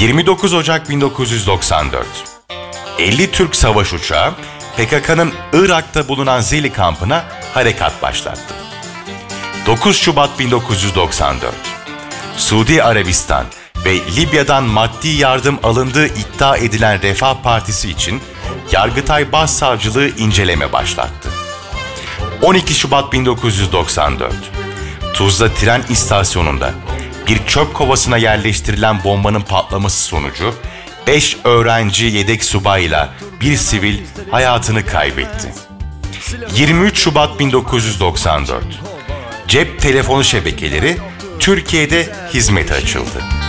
29 Ocak 1994. 50 Türk savaş uçağı PKK'nın Irak'ta bulunan Zeli kampına harekat başlattı. 9 Şubat 1994. Suudi Arabistan ve Libya'dan maddi yardım alındığı iddia edilen Refah Partisi için Yargıtay Başsavcılığı inceleme başlattı. 12 Şubat 1994. Tuzla tren istasyonunda bir çöp kovasına yerleştirilen bombanın patlaması sonucu 5 öğrenci yedek subayla bir sivil hayatını kaybetti. 23 Şubat 1994. Cep telefonu şebekeleri Türkiye'de hizmete açıldı.